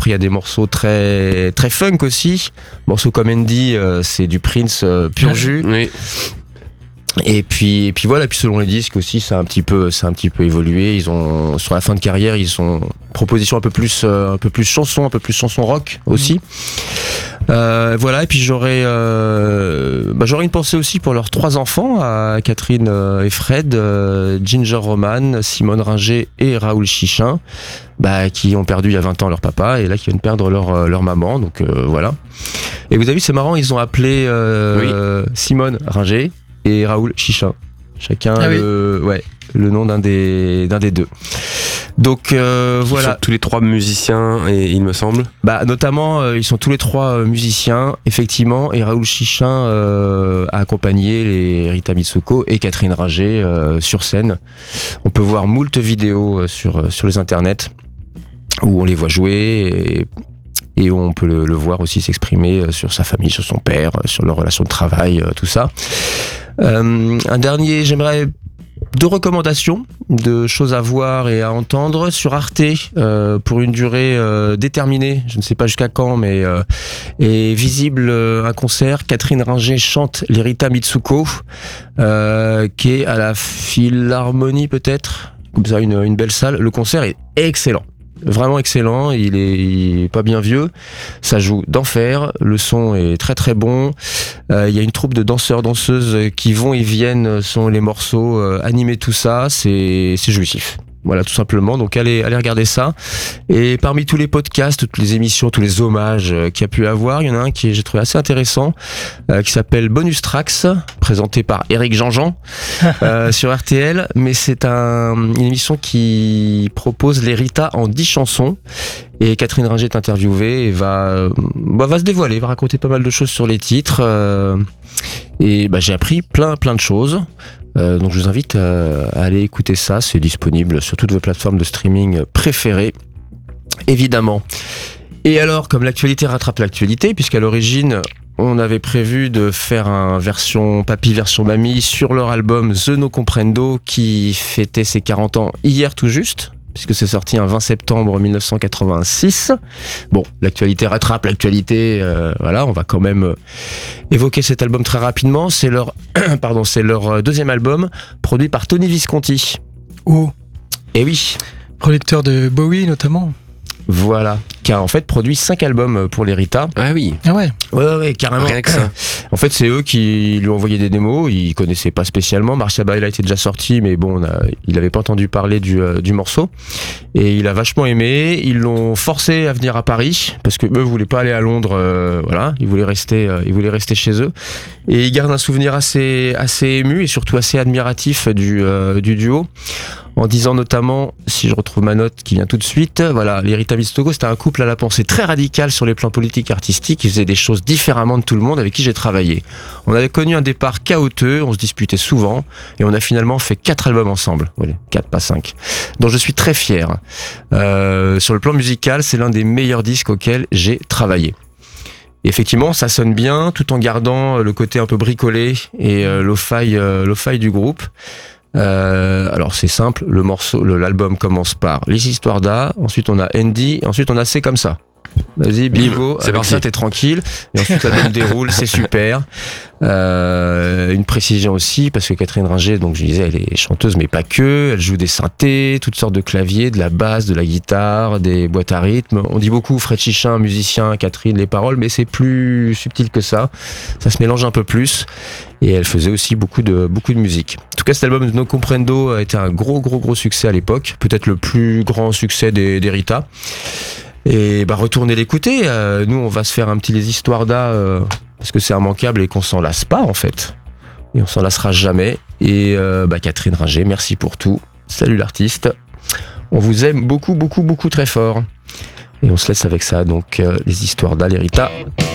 Après, il y a des morceaux très très funk aussi. Morceaux comme Andy, c'est du Prince pur jus. Oui. Et puis voilà, puis selon les disques aussi, ça a un petit peu évolué. Ils ont, sur la fin de carrière, ils ont proposition un peu plus chanson rock aussi. Voilà, et puis j'aurais une pensée aussi pour leurs 3 enfants, à Catherine et Fred, Ginger Roman, Simone Ringer et Raoul Chichin, qui ont perdu il y a 20 ans leur papa et là qui viennent perdre leur maman. Donc voilà. Et vous avez vu, c'est marrant, ils ont appelé Simone Ringer et Raoul Chichin, chacun le nom d'un des deux. Donc voilà. Ils sont tous les 3 musiciens, et il me semble. Notamment, ils sont tous les 3 musiciens, effectivement, et Raoul Chichin a accompagné les Rita Mitsuko et Catherine Ringer sur scène. On peut voir moult vidéos sur les internets où on les voit jouer et on peut le voir aussi s'exprimer sur sa famille, sur son père, sur leur relation de travail, tout ça. Un dernier, j'aimerais 2 recommandations de choses à voir et à entendre sur Arte pour une durée déterminée, je ne sais pas jusqu'à quand, mais est visible un concert. Catherine Ringer chante les Rita Mitsuko, qui est à la Philharmonie peut-être, comme ça une belle salle. Le concert est excellent. Vraiment excellent, il est pas bien vieux, ça joue d'enfer, le son est très très bon, il y a une troupe de danseurs-danseuses qui vont et viennent, sont les morceaux animés, tout ça, c'est jouissif. Voilà, tout simplement. Donc allez regarder ça. Et parmi tous les podcasts, toutes les émissions, tous les hommages qu'il y a pu avoir, il y en a un qui j'ai trouvé assez intéressant, qui s'appelle Bonus Tracks, présenté par Eric Jean-Jean sur RTL. Mais c'est une émission qui propose les Rita en 10 chansons. Et Catherine Ringer est interviewée et va se dévoiler, va raconter pas mal de choses sur les titres. Et j'ai appris plein de choses. Donc je vous invite à aller écouter ça, c'est disponible sur toutes vos plateformes de streaming préférées, évidemment. Et alors, comme l'actualité rattrape l'actualité, puisqu'à l'origine, on avait prévu de faire un version papy, version mamie sur leur album The No Comprendo, qui fêtait ses 40 ans hier tout juste, puisque c'est sorti un 20 septembre 1986. Bon, l'actualité rattrape l'actualité, voilà, on va quand même évoquer cet album très rapidement. C'est leur deuxième album, produit par Tony Visconti. Oh. Et oui. Producteur de Bowie notamment. Voilà, qui a en fait produit 5 albums pour les Rita. Ah oui. Ah ouais. Ouais, carrément. Rien que ça. En fait, c'est eux qui lui ont envoyé des démos. Ils connaissaient pas spécialement. Marcia Baila était déjà sorti, mais bon, il avait pas entendu parler du morceau. Et il a vachement aimé. Ils l'ont forcé à venir à Paris parce que eux voulaient pas aller à Londres. Voilà, ils voulaient rester chez eux. Et ils gardent un souvenir assez ému et surtout assez admiratif du duo. En disant notamment, si je retrouve ma note qui vient tout de suite, voilà, les Rita Mitsuko, c'était un couple à la pensée très radicale sur les plans politiques et artistiques. Ils faisaient des choses différemment de tout le monde avec qui j'ai travaillé. On avait connu un départ chaotique, on se disputait souvent, et on a finalement fait 4 albums ensemble. Voilà, 4, pas 5. Dont je suis très fier. Sur le plan musical, c'est l'un des meilleurs disques auxquels j'ai travaillé. Et effectivement, ça sonne bien, tout en gardant le côté un peu bricolé et lo-fi du groupe. Alors c'est simple, l'album commence par Les Histoires d'A, ensuite on a Andy, ensuite on a C'est comme ça. Vas-y, Bivo, c'est avec ça t'es tranquille. Et ensuite l'album déroule, c'est super. Une précision aussi, parce que Catherine Ringer, donc je disais, elle est chanteuse, mais pas que. Elle joue des synthés, toutes sortes de claviers, de la basse, de la guitare, des boîtes à rythme. On dit beaucoup Fred Chichin, musicien, Catherine, les paroles, mais c'est plus subtil que ça. Ça se mélange un peu plus. Et elle faisait aussi beaucoup de musique. En tout cas, cet album de No Comprendo a été un gros succès à l'époque. Peut-être le plus grand succès des Rita. Et retournez l'écouter. Nous, on va se faire un petit Les Histoires d'A, parce que c'est immanquable et qu'on s'en lasse pas, en fait. Et on s'en lassera jamais. Et Catherine Ringer, merci pour tout. Salut l'artiste. On vous aime beaucoup très fort. Et on se laisse avec ça, donc Les Histoires d'A, les Rita.